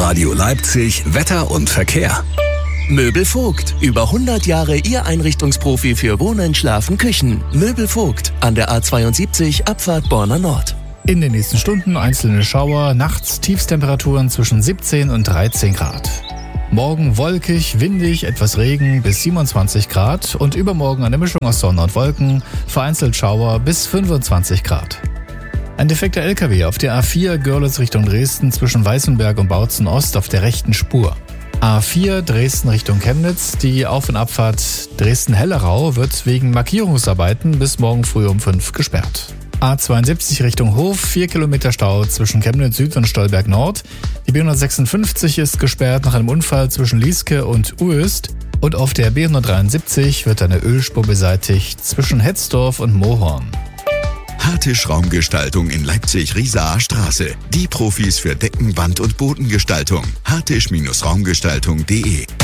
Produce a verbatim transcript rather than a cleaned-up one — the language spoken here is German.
Radio Leipzig, Wetter und Verkehr. Möbel Vogt. Über hundert Jahre Ihr Einrichtungsprofi für Wohnen, Schlafen, Küchen. Möbel Vogt. An der A zweiundsiebzig, Abfahrt Borna Nord. In den nächsten Stunden einzelne Schauer, nachts Tiefstemperaturen zwischen siebzehn und dreizehn Grad. Morgen wolkig, windig, etwas Regen bis siebenundzwanzig Grad und übermorgen eine Mischung aus Sonne und Wolken, vereinzelt Schauer bis fünfundzwanzig Grad. Ein defekter L K W auf der A vier Görlitz Richtung Dresden zwischen Weißenberg und Bautzen Ost auf der rechten Spur. A vier Dresden Richtung Chemnitz, die Auf- und Abfahrt Dresden-Hellerau wird wegen Markierungsarbeiten bis morgen früh um fünf gesperrt. A zweiundsiebzig Richtung Hof, vier Kilometer Stau zwischen Chemnitz Süd und Stolberg Nord. Die B hundertsechsundfünfzig ist gesperrt nach einem Unfall zwischen Lieske und Uöst. Und auf der B hundertdreiundsiebzig wird eine Ölspur beseitigt zwischen Hetzdorf und Mohorn. Hartisch Raumgestaltung in Leipzig-Riesaer Straße. Die Profis für Decken, Wand- und Bodengestaltung. hartisch Raumgestaltung punkt de